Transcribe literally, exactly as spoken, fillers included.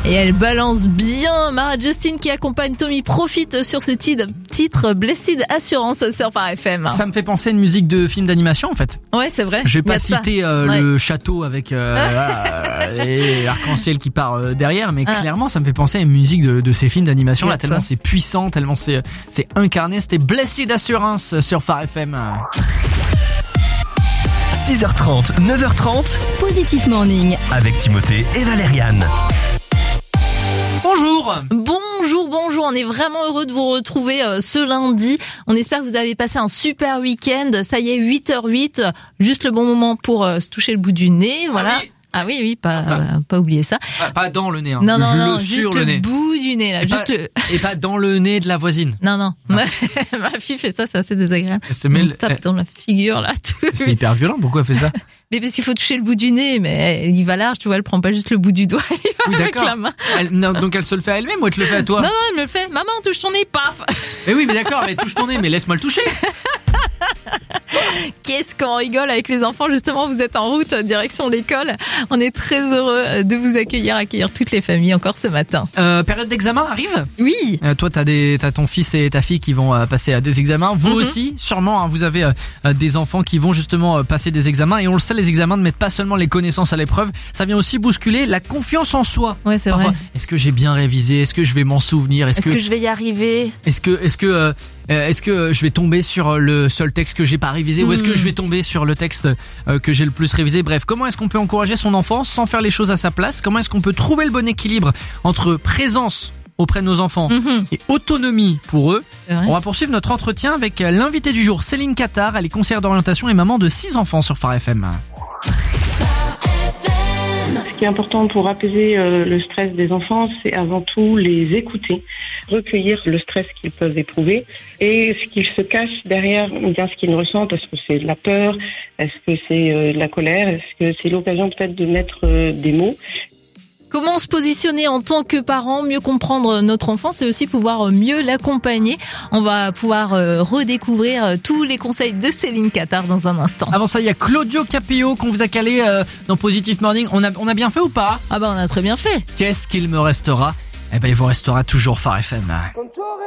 Et elle balance bien. Mara Justin qui accompagne Tommy profite sur ce titre, titre Blessed Assurance sur Phare F M. Ça me fait penser à une musique de film d'animation en fait. Ouais, c'est vrai. Je vais pas citer euh, ouais. le château avec euh, euh, et l'arc-en-ciel qui part euh, derrière, mais ah. clairement ça me fait penser à une musique de, de ces films d'animation là, tellement ça. c'est puissant, tellement c'est c'est incarné. C'était Blessed Assurance sur Phare F M. six heures trente, neuf heures trente, Positif Morning avec Timothée et Valériane. Bonjour. Bonjour, bonjour. On est vraiment heureux de vous retrouver euh, ce lundi. On espère que vous avez passé un super week-end. Ça y est, huit heures huit. Juste le bon moment pour euh, se toucher le bout du nez. Voilà. Ah oui. Ah oui, oui, pas, Ah. euh, pas oublier ça. Pas, pas dans le nez, hein. Non, non, le non, sur juste le, le, nez. bout du nez, là. Et Juste pas, le... et pas dans le nez de la voisine. Non, non. Ma fille fait ça, c'est assez désagréable. C'est mais Elle le- me tape dans la figure, là. tout. C'est hyper violent. Pourquoi elle fait ça? Mais parce qu'il faut toucher le bout du nez, mais il va large, tu vois, elle prend pas juste le bout du doigt, il va Oui, avec d'accord. la main. Elle, non, donc elle se le fait à elle-même ou elle te le fait à toi? Non, non, elle me le fait. Maman, touche ton nez, paf. Mais oui, mais d'accord, mais touche ton nez, mais laisse-moi le toucher. Qu'est-ce qu'on rigole avec les enfants. Justement, vous êtes en route direction l'école. On est très heureux de vous accueillir, accueillir toutes les familles encore ce matin. Euh, période d'examen arrive. Oui. Euh, toi, t'as des, t'as ton fils et ta fille qui vont euh, passer à des examens. Vous Mm-hmm. aussi, sûrement, hein, vous avez euh, des enfants qui vont justement euh, passer des examens. Et on le sait, les examens ne mettent pas seulement les connaissances à l'épreuve. Ça vient aussi bousculer la confiance en soi. Ouais, c'est Parfois, vrai. est-ce que j'ai bien révisé? Est-ce que je vais m'en souvenir? Est-ce Est-ce que, que je vais y arriver? est-ce que, est-ce que, euh, euh, est-ce que je vais tomber sur le seul texte que j'ai pas révisé ou est-ce que je vais tomber sur le texte euh, que j'ai le plus révisé? Bref, comment est-ce qu'on peut encourager son enfant sans faire les choses à sa place? Comment est-ce qu'on peut trouver le bon équilibre entre présence auprès de nos enfants Mhm. et autonomie pour eux? C'est vrai. On va poursuivre notre entretien avec l'invité du jour, Céline Cattard. Elle est conseillère d'orientation et maman de six enfants sur Phare F M. Ce qui est important pour apaiser euh, le stress des enfants, c'est avant tout les écouter, recueillir le stress qu'ils peuvent éprouver et ce qu'ils se cachent derrière, ou bien ce qu'ils ressentent. Est-ce que c'est de la peur? Est-ce que c'est euh, de la colère? Est-ce que c'est l'occasion peut-être de mettre euh, des mots? Comment se positionner en tant que parent, mieux comprendre notre enfant, c'est aussi pouvoir mieux l'accompagner. On va pouvoir euh, redécouvrir euh, tous les conseils de Céline Cattard dans un instant. Avant ça, il y a Claudio Capéo qu'on vous a calé euh, dans Positive Morning. On a, on a bien fait ou pas? Ah bah on a très bien fait. Qu'est-ce qu'il me restera? Eh ben, il vous restera toujours Phare F M.